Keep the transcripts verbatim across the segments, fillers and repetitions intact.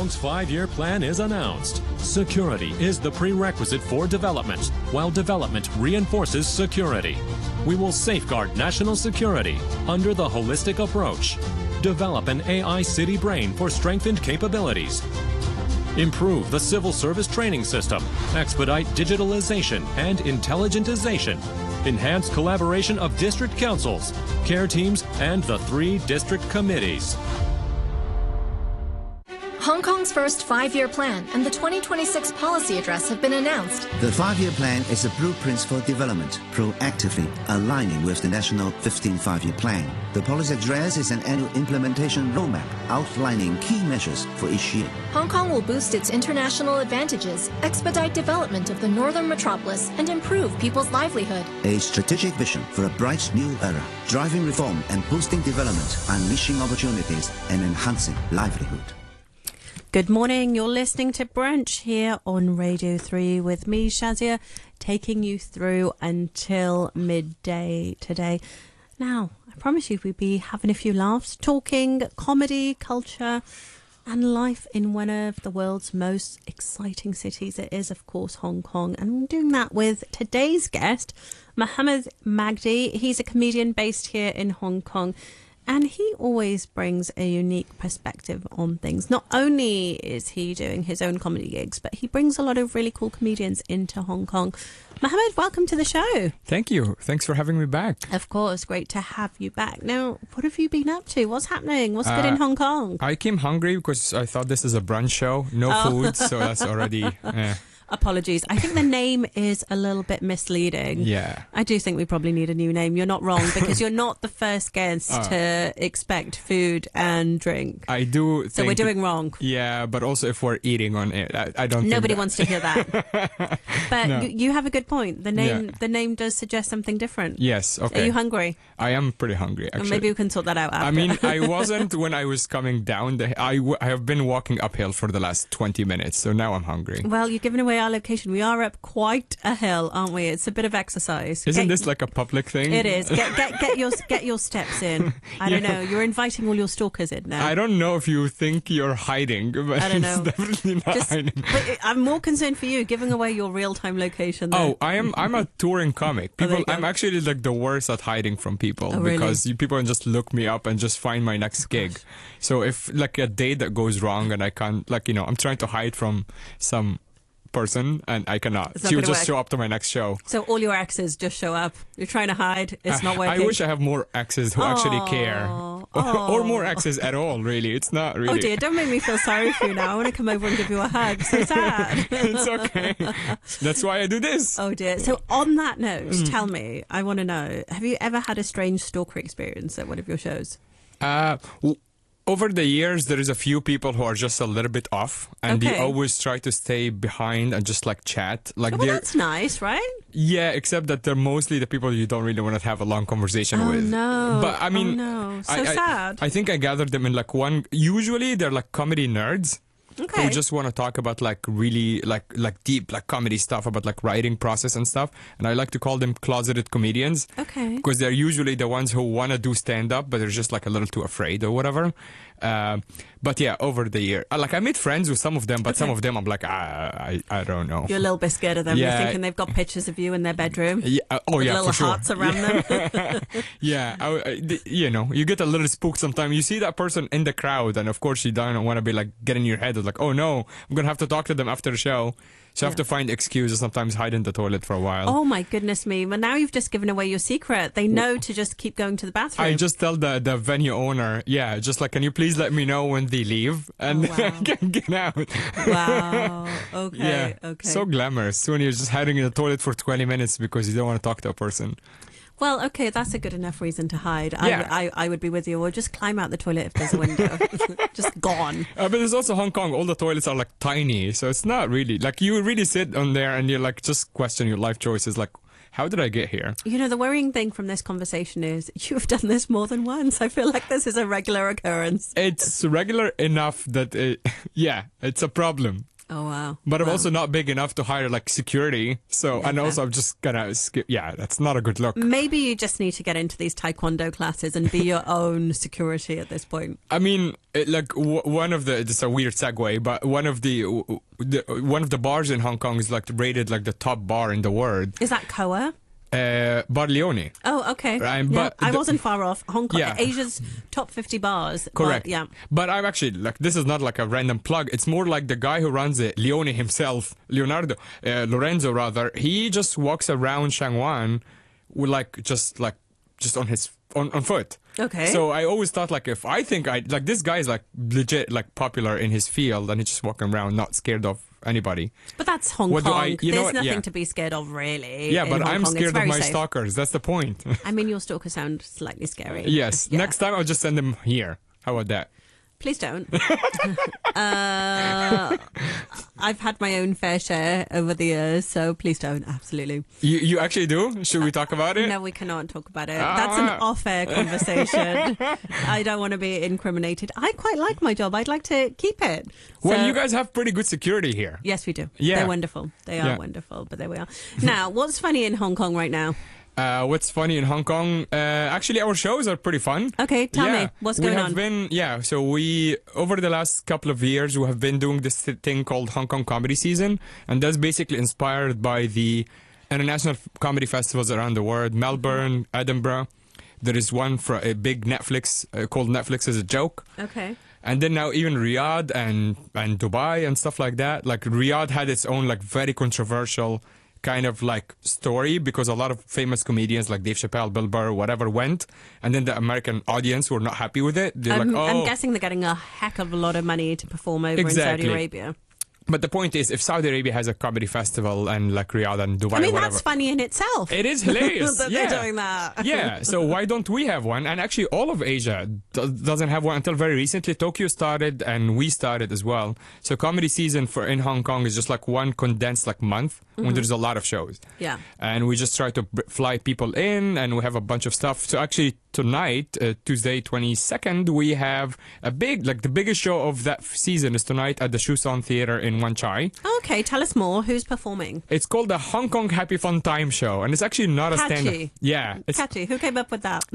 Kong's five-year plan is announced. Security is the prerequisite for development, while development reinforces security. We will safeguard national security under the holistic approach. Develop an A I city brain for strengthened capabilities. Improve the civil service training system. Expedite digitalization and intelligentization. Enhance collaboration of district councils, care teams, and the three district committees. Hong Kong's first five-year plan and the twenty twenty-six policy address have been announced. The five-year plan is a blueprint for development, proactively aligning with the national fifteenth five-year plan. The policy address is an annual implementation roadmap outlining key measures for each year. Hong Kong will boost its international advantages, expedite development of the northern metropolis, and improve people's livelihood. A strategic vision for a bright new era, driving reform and boosting development, unleashing opportunities and enhancing livelihood. Good morning, you're listening to Brunch here on Radio three with me, Shazia, taking you through until midday today. Now, I promise you we'll be having a few laughs, talking comedy, culture and life in one of the world's most exciting cities. It is, of course, Hong Kong. And I'm doing that with today's guest, Mohammed Magdi. He's a comedian based here in Hong Kong. And he always brings a unique perspective on things. Not only is he doing his own comedy gigs, but he brings a lot of really cool comedians into Hong Kong. Mohammed, welcome to the show. Thank you. Thanks for having me back. Of course, great to have you back. Now, what have you been up to? What's happening? What's uh, good in Hong Kong? I came hungry because I thought this is a brunch show. No oh. food, so that's already... Eh. Apologies. I think the name is a little bit misleading. Yeah. I do think we probably need a new name. You're not wrong, because you're not the first guest uh, to expect food and drink. I do think... So we're doing wrong. Yeah, but also if we're eating on it, I, I don't Nobody think wants to hear that. But no. you have a good point. The name Yeah. the name does suggest something different. Yes, okay. Are you hungry? I am pretty hungry, actually. Or maybe we can sort that out after. I mean, I wasn't when I was coming down. The, I, w- I have been walking uphill for the last twenty minutes, so now I'm hungry. Well, you're giving away our location. We are up quite a hill, aren't we? It's a bit of exercise. Isn't get, this like a public thing? It is. Get get get your get your steps in. I don't Yeah. know. You're inviting all your stalkers in now. I don't know if you think you're hiding, but I don't know. it's definitely not Just, hiding. but I'm more concerned for you giving away your real-time location. There. Oh, I am. I'm a touring comic. Oh, there People, you go. I'm actually like the worst at hiding from people Oh, really? because you, people can just look me up and just find my next gig. So if like a day that goes wrong and I can't, like you know, I'm trying to hide from some person and I cannot. It's not She will gonna just work. show up to my next show. So all your exes just show up. You're trying to hide. It's not I, working. I wish I have more exes who actually care, Oh, or more exes at all. Really, it's not really. Oh dear, don't make me feel sorry for you now. I want to come over and give you a hug. So sad. It's okay. That's why I do this. Oh dear. So on that note, Mm. tell me, I want to know, have you ever had a strange stalker experience at one of your shows? Uh, w- over the years, there is a few people who are just a little bit off, and Okay. they always try to stay behind and just like chat. Like Oh, well, they're that's nice, right? yeah, except that they're mostly the people you don't really want to have a long conversation Oh with. no. But I mean, oh, no. So I, I, sad. I think I gathered them in like one. Usually, they're like comedy nerds. Okay. Who just want to talk about like really like like deep like comedy stuff about like writing process and stuff, and I like to call them closeted comedians. Okay. Because they're usually the ones who want to do stand up, but they're just like a little too afraid or whatever. Uh, but yeah, over the year, uh, like I made friends with some of them, but Okay. some of them I'm like I I, I don't know. You're a little bit scared of them. Yeah. You're thinking they've got pictures of you in their bedroom. Yeah, uh, oh with yeah, little for sure. hearts around them. Yeah, I, I- th- you know, you get a little spooked sometimes. You see that person in the crowd, and of course you don't want to be like get in your head of like, oh no, I'm gonna have to talk to them after the show. So I have to find excuses. Sometimes hide in the toilet for a while. Oh my goodness me. Well, now you've just given away your secret. They know to just keep going to the bathroom. I just tell the the venue owner, yeah, just like, can you please let me know when they leave, and Oh, wow. I can get out. Wow. Okay. Yeah, Okay. so glamorous when you're just hiding in the toilet for twenty minutes because you don't want to talk to a person. Well, okay, that's a good enough reason to hide. I, Yeah. I, I would be with you. Or just climb out the toilet if there's a window. Just gone. Uh, but there's also Hong Kong. All the toilets are like tiny, so it's not really like you really sit on there and you're like just question your life choices. Like, how did I get here? You know, the worrying thing from this conversation is you've done this more than once. I feel like this is a regular occurrence. It's regular enough that it, yeah, it's a problem. Oh, wow. But I'm Wow. also not big enough to hire like security. So, and fair. also I'm just gonna skip. Yeah, that's not a good look. Maybe you just need to get into these taekwondo classes and be your own security at this point. I mean, it, like w- one of the, it's a weird segue, but one of the, w- the, one of the bars in Hong Kong is like rated like the top bar in the world. Is that Koa? Uh, Bar Leone. Oh, okay. Right, Yeah, but I the- wasn't far off. Hong Kong, Yeah. Asia's top fifty bars. Correct. Well, yeah. But I'm actually like, this is not like a random plug. It's more like the guy who runs it, Leone himself, Leonardo, uh, Lorenzo rather. He just walks around Shangwan with like just like just on his on, on foot. Okay. So I always thought like if I think I like this guy is like legit like popular in his field and he's just walking around not scared of anybody. But that's Hong What do Kong. I- you know There's what? nothing Yeah. to be scared of, really. Yeah, in but Hong I'm Kong. It's scared of very my safe. stalkers. That's the point. I mean, your stalkers sound slightly scary. Yes. Yeah. Next time I'll just send them here. How about that? Please don't. uh, I've had my own fair share over the years, so please don't. Absolutely. You you actually do? Should we talk about it? No, we cannot talk about it. That's an Ah. off-air conversation. I don't want to be incriminated. I quite like my job. I'd like to keep it. Well, So- you guys have pretty good security here. Yes, we do. Yeah. They're wonderful. They are Yeah. wonderful, but there we are. Now, what's funny in Hong Kong right now? Uh, what's funny in Hong Kong? Uh, actually, our shows are pretty fun. Okay, tell yeah. me. What's we going have on? Been, yeah, so we, over the last couple of years, we have been doing this th- thing called Hong Kong Comedy Season. And that's basically inspired by the international f- comedy festivals around the world. Melbourne, Edinburgh. There is one for a big Netflix uh, called Netflix is a Joke. Okay. And then now even Riyadh and, and Dubai and stuff like that. Like Riyadh had its own like very controversial kind of like story because a lot of famous comedians like Dave Chappelle, Bill Burr, whatever went. And then the American audience were not happy with it. They're I'm, like, oh. I'm guessing they're getting a heck of a lot of money to perform over Exactly. in Saudi Arabia. But the point is, if Saudi Arabia has a comedy festival and like Riyadh and Dubai I mean, or whatever. that's funny in itself. It is hilarious. that yeah. they're doing that. Yeah, so why don't we have one? And actually, all of Asia do- doesn't have one until very recently. Tokyo started, and we started as well. So comedy season for in Hong Kong is just like one condensed like month when there's a lot of shows. Yeah. And we just try to b- fly people in, and we have a bunch of stuff. So actually, tonight, uh, Tuesday twenty-second, we have a big, like the biggest show of that f- season is tonight at the Shusan Theatre in Wan Chai. Okay, tell us more. Who's performing? It's called the Hong Kong Happy Fun Time Show, and it's actually not a Catchy. stand-up. Yeah, it's Catchy. Who came up with that?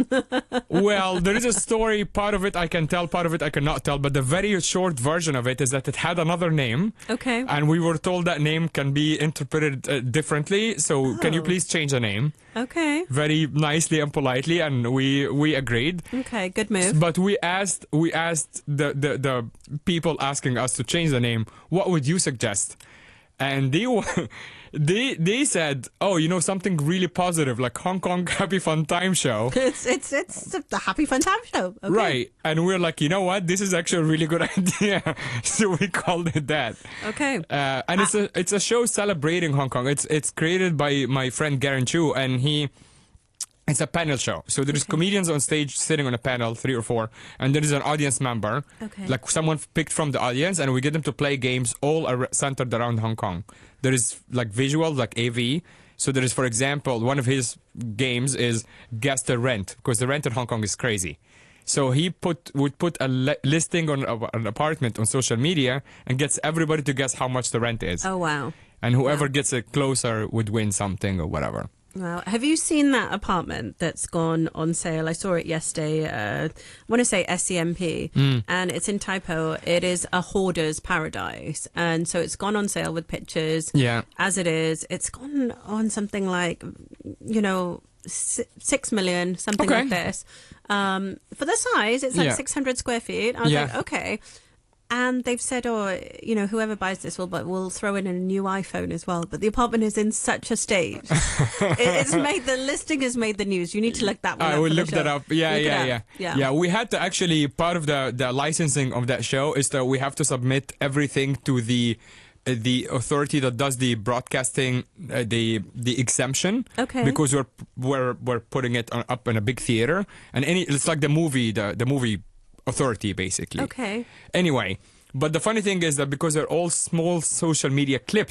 well, there is a story. Part of it I can tell, part of it I cannot tell. But the very short version of it is that it had another name. Okay. And we were told that name can be interpreted uh, differently. So can you Oh. please change the name? Okay. Very nicely and politely, and we we agreed. Okay, good move. But we asked we asked the, the, the people asking us to change the name, what would you suggest? And they wa- they they said, oh, you know, something really positive like Hong Kong Happy Fun Time Show. It's it's it's the Happy Fun Time Show. Okay. Right. And we're like, you know what? This is actually a really good idea. So we called it that. Okay. Uh, and it's a it's a show celebrating Hong Kong. It's it's created by my friend Garen Chu, and he it's a panel show. So there's comedians on stage sitting on a panel, three or four, and there is an audience member, Okay. like someone picked from the audience, and we get them to play games all ar- centered around Hong Kong. There is like visual, like A V. So there is, for example, one of his games is guess the rent, because the rent in Hong Kong is crazy. So he put would put a li- listing on a, an apartment on social media and gets everybody to guess how much the rent is. Oh wow. And whoever gets it closer would win something or whatever. Wow. Have you seen that apartment that's gone on sale? I saw it yesterday. Uh, I want to say S C M P, Mm. and it's in Tai Po. It is a hoarder's paradise. And so it's gone on sale with pictures. Yeah. As it is. It's gone on something like, you know, si- six million, something Okay. like this. Um, for the size, it's like Yeah. six hundred square feet. I was Yeah. like, okay. And they've said, oh, you know, whoever buys this will, but we'll throw in a new iPhone as well. But the apartment is in such a state. it, it's made the listing has made the news. You need to look that one up. I will for the look that show. up. Yeah, Look it yeah, up. yeah, yeah. Yeah, we had to actually, part of the, the licensing of that show is that we have to submit everything to the uh, the authority that does the broadcasting, uh, the the exemption. Okay. Because we're we're we're putting it on, up in a big theater, and any it's like the movie the the movie authority basically. Okay. Anyway, but the funny thing is that because they're all small social media clips,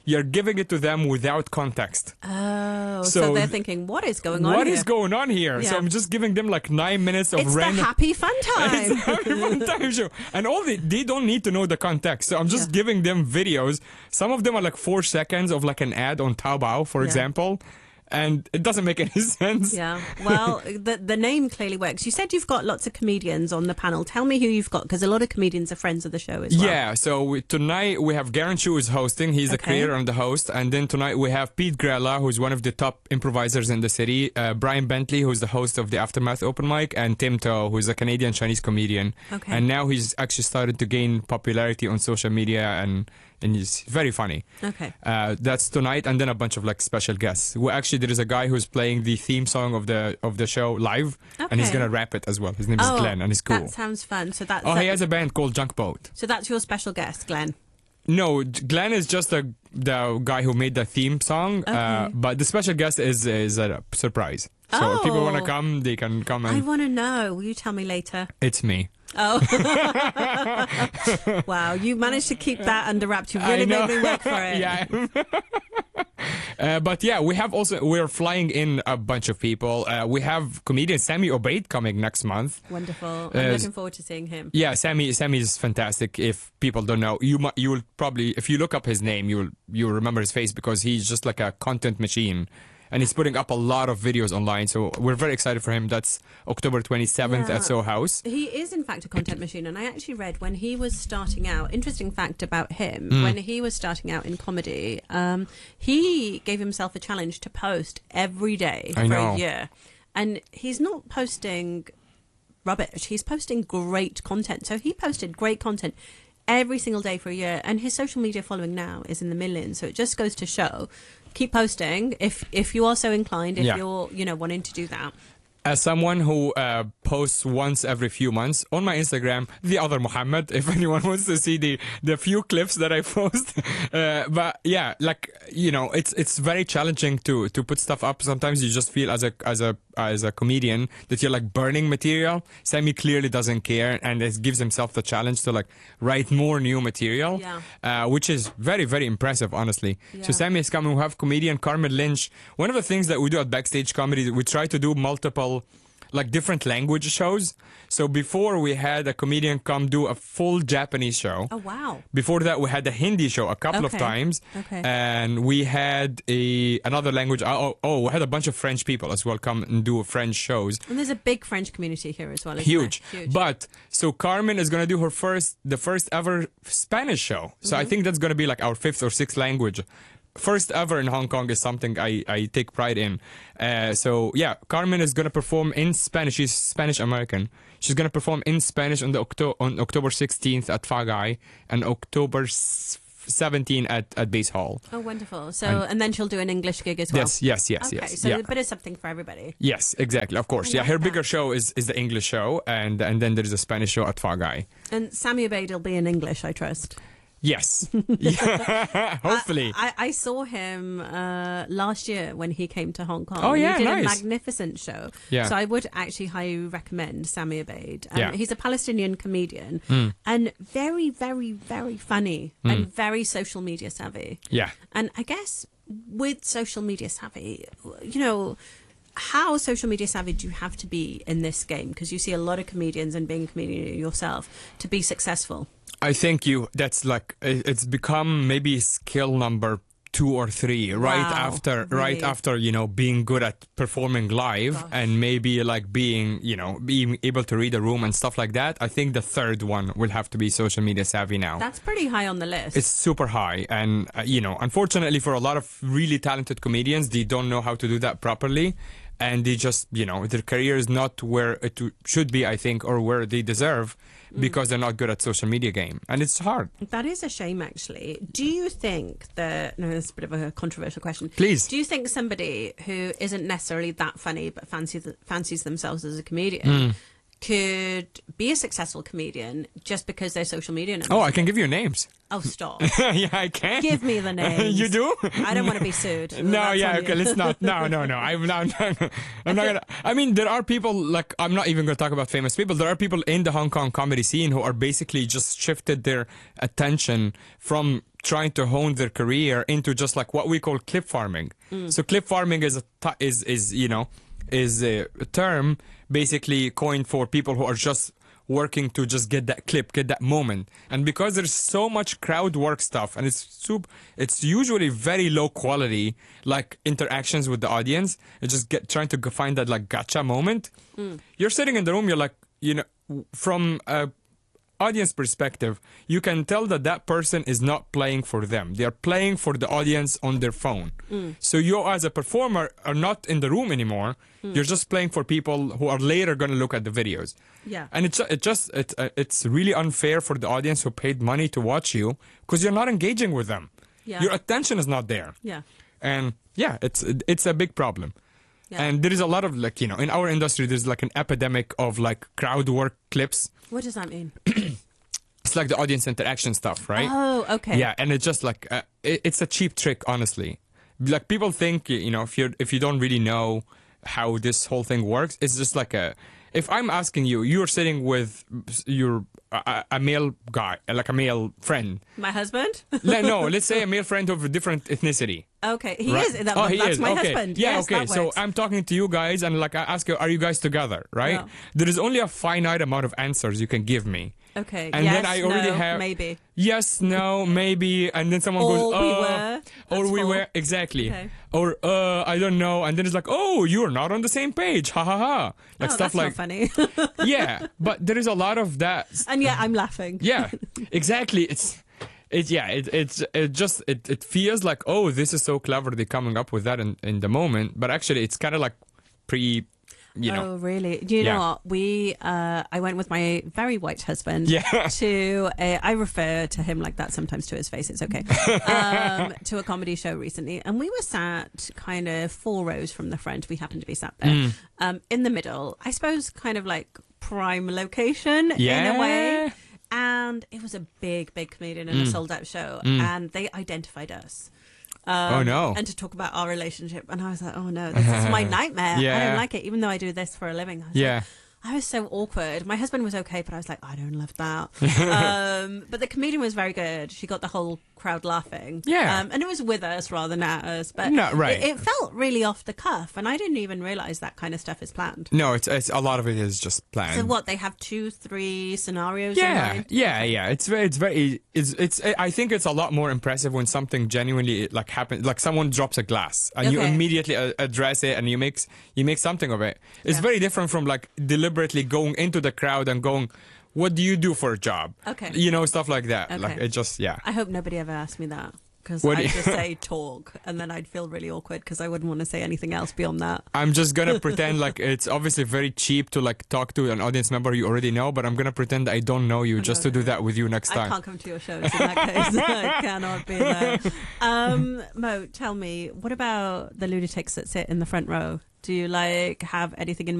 you're giving it to them without context. Oh, so, So they're th- thinking, what is going on What here? is going on here? So Yeah. I'm just giving them like nine minutes of It's random. the happy fun time. It's a happy fun time show, and all the, they don't need to know the context. So I'm just Yeah. giving them videos. Some of them are like four seconds of like an ad on Taobao, for Yeah. example, and it doesn't make any sense. Yeah, well, the the name clearly works. You said you've got lots of comedians on the panel. Tell me who you've got, because a lot of comedians are friends of the show as well. Yeah, so we, tonight we have Garen Chu is hosting. He's the Okay. creator and the host. And then tonight we have Pete Grella, who's one of the top improvisers in the city. Uh, Brian Bentley, who's the host of the Aftermath Open Mic. And Tim To, who's a Canadian Chinese comedian. Okay. And now he's actually started to gain popularity on social media, and, and he's very funny. Okay. Uh, that's tonight, and then a bunch of like special guests. Well, actually, there is a guy who's playing the theme song of the of the show live, and he's Okay. gonna rap it as well. His name is Oh, Glenn, and he's cool. That sounds fun. So that's Oh, that- he has a band called Junk Boat. so that's your special guest, Glenn. No, Glenn is just a, the guy who made the theme song, uh, but the special guest is is a surprise. So if people want to Oh. come, they can come, I and want to know. Will you tell me later? it's me. Oh, wow! You managed to keep that under wraps. You really I know. made me work for it. Yeah. Uh, but yeah, we have also we're flying in a bunch of people. Uh, we have comedian Sammy Obeid coming next month. Wonderful. I'm Uh, looking forward to seeing him. Yeah, Sammy. Sammy is fantastic. If people don't know, you mu- you will probably, if you look up his name, you will you will remember his face, because he's just like a content machine, and he's putting up a lot of videos online. So we're very excited for him. That's October twenty-seventh Yeah. at Soho House. He is, in fact, a content machine. And I actually read when he was starting out, interesting fact about him, Hmm. when he was starting out in comedy, um, he gave himself a challenge to post every day I for know. a year. And he's not posting rubbish, he's posting great content. So he posted great content every single day for a year. And his social media following now is in the millions. So it just goes to show, keep posting if, if you are so inclined, if Yeah. you're, you know, wanting to do that. As someone who uh, posts once every few months on my Instagram, the other Muhammad, if anyone wants to see the, the few clips that I post. Uh, but yeah, like, you know, it's it's very challenging to to put stuff up. Sometimes you just feel as a as a as a comedian that you're like burning material. Sammy clearly doesn't care, and it gives himself the challenge to like write more new material, Yeah. uh, which is very very impressive, honestly. Yeah. So Sammy is coming. We have comedian Carmen Lynch. One of the things that we do at Backstage Comedy, we try to do multiple, like different language shows. So before we had a comedian come do a full Japanese show. Oh, wow. Before that, we had a Hindi show a couple of Okay. times, Okay. and we had a another language. Oh, oh, we had a bunch of French people as well come and do French shows. And there's a big French community here as well, isn't Huge. there? Huge. But so Carmen is gonna do her first, the first ever Spanish show. So Mm-hmm. I think that's gonna be like our fifth or sixth language. First ever in Hong Kong is something I, I take pride in. Uh, so yeah, Carmen is gonna perform in Spanish. She's Spanish American. She's gonna perform in Spanish on the Octo- on October sixteenth at Fagai and October seventeenth at at Base Hall. Oh, wonderful. So, And- and, then she'll do an English gig as well. Yes, yes, yes, Okay, yes. so yeah. a bit of something for everybody. Yes, exactly. Of course. I Yeah, like her that. bigger show is, is the English show, and and then there's a Spanish show at Fagai. And Sammy Obeid will be in English, I trust. Yes. Yeah. Hopefully. I, I saw him uh, last year when he came to Hong Kong. Oh, yeah, he did nice. a magnificent show. Yeah. So I would actually highly recommend Sammy Obeid. Um, Yeah. He's a Palestinian comedian Mm. and very, very, very funny and very social media savvy. Yeah. And I guess with social media savvy, you know, how social media savvy do you have to be in this game? Because you see a lot of comedians, and being a comedian yourself, to be successful. I think you that's like it- it's become maybe skill number two or three right Wow, after really? right after you know being good at performing live Gosh. and maybe like being you know being able to read a room and stuff like that. I think the third one will have to be social media savvy now. That's pretty high on the list. It's super high, and uh, you know unfortunately for a lot of really talented comedians, they don't know how to do that properly, and they just you know their career is not where it w- should be, I think, or where they deserve, because they're not good at social media game, and it's hard. That is a shame, actually. Do you think that... No, this is a bit of a controversial question. Please. Do you think somebody who isn't necessarily that funny but fancies fancies themselves as a comedian Mm. could be a successful comedian just because they're social media numbers. Oh, I can give you names. Oh, stop. Yeah, I can. Give me the names. You do? I don't want to be sued. No, That's yeah, on okay, you. let's not. No, no, no. I'm not. I'm not gonna. I mean, there are people like I'm not even gonna talk about famous people. There are people in the Hong Kong comedy scene who are basically just shifted their attention from trying to hone their career into just like what we call clip farming. Mm. So clip farming is a t- is is you know is a term basically coined for people who are just working to just get that clip, get that moment. And because there's so much crowd work stuff and it's super, it's usually very low quality, like interactions with the audience, and just get trying to go find that like gotcha moment. Mm. You're sitting in the room, you're like, you know, from a audience perspective, you can tell that that person is not playing for them. They are playing for the audience on their phone. Mm. So you as a performer are not in the room anymore. Mm. You're just playing for people who are later going to look at the videos. Yeah. And it's it just it, uh, it's really unfair for the audience who paid money to watch you because you're not engaging with them. Yeah. Your attention is not there. Yeah. And yeah, it's it's a big problem. Yeah. And there is a lot of like, you know, in our industry, there's like an epidemic of like crowd work clips. What does that mean? It's like the audience interaction stuff, right? Oh, okay. Yeah, and it's just like uh, it, it's a cheap trick, honestly. Like people think, you know, if you if you don't really know how this whole thing works, it's just like a. If I'm asking you, you're sitting with your a, a male guy, like a male friend. My husband? No, no, let's say a male friend of a different ethnicity. Okay, he right? is. That, oh, he that's is. my okay. husband. Yeah, yes, okay. that So works. I'm talking to you guys, and like I ask you, are you guys together? Right? Yeah. There is only a finite amount of answers you can give me. Okay. And yes, then I already no, have maybe. Yes, no, maybe, and then someone Or goes, we oh, were. or That's we full. were exactly, Okay. or uh, I don't know, and then it's like, oh, you're not on the same page, ha ha ha, like Oh, stuff that's like, not funny. yeah, but there is a lot of that. And yeah, I'm laughing. Yeah, exactly. It's, it yeah, it it's it just it, it feels like, oh, this is so clever. They're coming up with that in, in the moment, but actually, it's kind of like pre. You know. Oh, really? Do you Yeah. know what? We, uh, I went with my very white husband Yeah. to, a, I refer to him like that sometimes to his face, it's okay, um, to a comedy show recently. And we were sat kind of four rows from the front. We happened to be sat there Mm. um, in the middle, I suppose kind of like prime location in Yeah. a way. And it was a big, big comedian in a Mm. sold out show. Mm. And they identified us. Um, Oh, no. And to talk about our relationship, and I was like, "Oh no, this is my nightmare. I Yeah. don't like it, even though I do this for a living." I was Yeah. like, I was so awkward. My husband was okay, but I was like, I don't love that. um, but the comedian was very good. She got the whole crowd laughing. Yeah. Um, and it was with us rather than at us. But No, right. it, it felt really off the cuff, and I didn't even realize that kind of stuff is planned. No, it's, it's a lot of it is just planned. So what? They have two, three scenarios. in Yeah, mind? yeah, yeah. It's very, it's very, it's, it's. I think it's a lot more impressive when something genuinely like happens, like someone drops a glass and you Okay. immediately uh, address it and you make you make something of it. It's Yeah. very different from like deliberately going into the crowd and going, "What do you do for a job?" Okay. You know, stuff like that. Okay. Like it just, yeah. I hope nobody ever asked me that. Because What do I'd you- just say talk, and then I'd feel really awkward because I wouldn't want to say anything else beyond that. I'm just gonna pretend like it's obviously very cheap to like talk to an audience member you already know, but I'm gonna pretend that I don't know you just to do that with you next I time. can't come to your shows in that case. I cannot be there. Um, Mo, tell me, what about the lunatics that sit in the front row? Do you like have anything in